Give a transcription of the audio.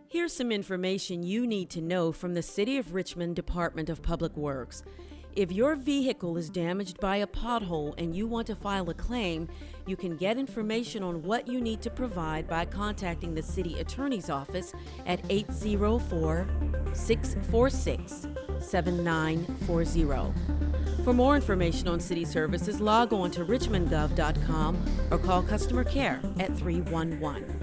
Here's some information you need to know from the City of Richmond Department of Public Works. If your vehicle is damaged by a pothole and you want to file a claim, you can get information on what you need to provide by contacting the City Attorney's Office at 804-646-7940. For more information on city services, log on to richmondgov.com or call customer care at 311.